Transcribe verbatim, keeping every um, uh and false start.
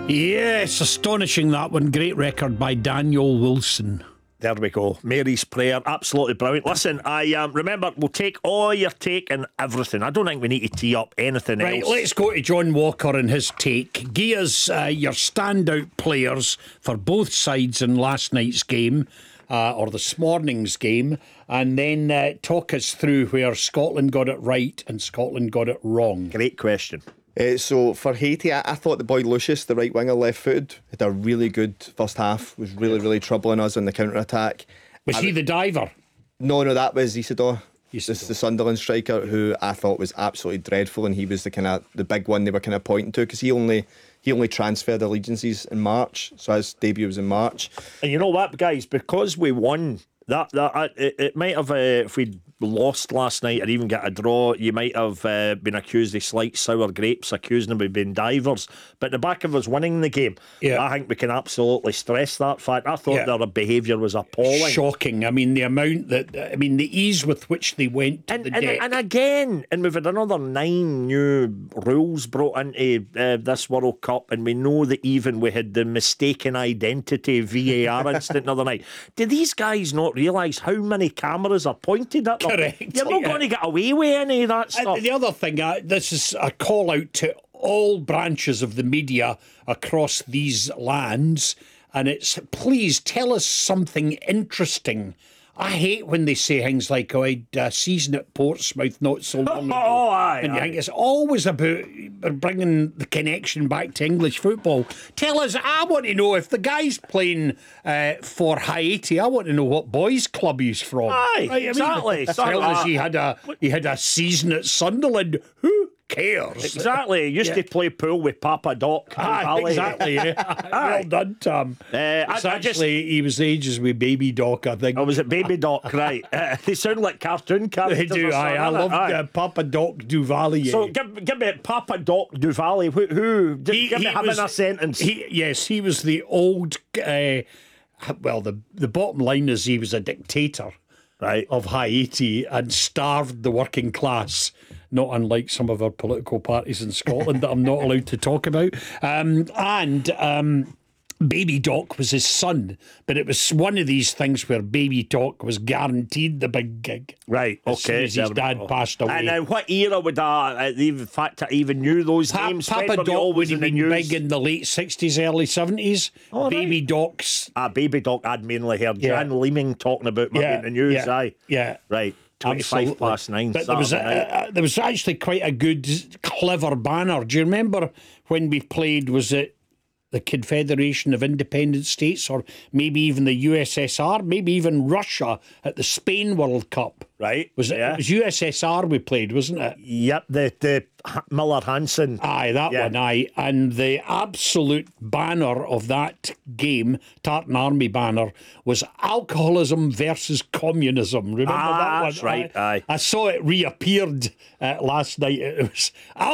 Yes, astonishing that one. Great record by Daniel Wilson. There we go. Mary's Prayer, absolutely brilliant. Listen, I um, remember, we'll take all your take and everything. I don't think we need to tee up anything Right, else. let's go to John Walker and his take. Give us uh, your standout players for both sides in last night's game, uh, or this morning's game, and then uh, talk us through where Scotland got it right and Scotland got it wrong. Great question. Uh, so for Haiti, I, I thought the boy Lucius, the right winger, left footed, had a really good first half. Was really, really troubling us on the counter attack. Was I, he the diver? No, no, that was Isidore. Isidore. This the Sunderland striker who I thought was absolutely dreadful, and he was the kind of the big one they were kind of pointing to because he only he only transferred allegiances in March, so his debut was in March. And you know what, guys, because we won. That that it, it might have uh, if we'd lost last night or even get a draw, you might have uh, been accused of slight sour grapes, accusing them of being divers. But the back of us winning the game, yeah. I think we can absolutely stress that fact. I thought yeah. their behaviour was appalling, shocking. I mean, the amount that I mean, the ease with which they went to and, the and, deck. and again, and we've had another nine new rules brought into uh, this World Cup, and we know that even we had the mistaken identity V A R incident the other night. Do these guys not realise how many cameras are pointed at them? Correct. You're not yeah. going to get away with any of that stuff. And the other thing, uh, this is a call out to all branches of the media across these lands, and it's please tell us something interesting. I hate when they say things like, oh, I had a season at Portsmouth not so long ago. Oh, aye, and you aye. think it's always about bringing the connection back to English football. Tell us, I want to know if the guy's playing uh, for Haiti, I want to know what boys' club he's from. Aye, Right? exactly. I mean, So, tell us uh, he had a he had a season at Sunderland. Who cares? Exactly. Used Yeah. to play pool with Papa Doc. Aye, exactly. Yeah. Well done, Tom. Uh, I, It's I just. actually, he was ages with Baby Doc, I think. Oh, was it Baby Doc? Right. Uh, they sound like cartoon characters. They do. or I, I something, love innit? Aye. uh, Papa Doc Duvalier. So give, give me Papa Doc Duvalier. Who? who He- give me he him was- in a sentence. He, yes, he was the old. Uh, well, the the bottom line is he was a dictator, right. of Haiti and starved the working class. Not unlike some of our political parties in Scotland that I'm not allowed to talk about. Um, and. Um, Baby Doc was his son, but it was one of these things where Baby Doc was guaranteed the big gig. Right, As soon okay. as his there we dad go. passed away. And uh, what era would that, uh, the fact that I even knew those Pa- names? Papa Remember they Doc always would have in the been news? big in the late sixties, early seventies. Oh, Baby right. Doc's. Ah, Baby Doc, I'd mainly heard Yeah. Jan Leeming talking about maybe Yeah, in the news. yeah, Aye. yeah. Right. twenty-five Absolutely. past nine. But there was, a, Saturday night. uh, there was actually quite a good, clever banner. Do you remember when we played, was it the Confederation of Independent States, or maybe even the U S S R, maybe even Russia at the Spain World Cup? Right. Was it, yeah. it was U S S R we played, wasn't it? Yep, the, the H- Miller Hansen. Aye, that Yeah. one, aye. And the absolute banner of that game, Tartan Army banner, was alcoholism versus communism. Remember Ah, that one? that's right, I, aye. I saw it reappeared uh, last night. It was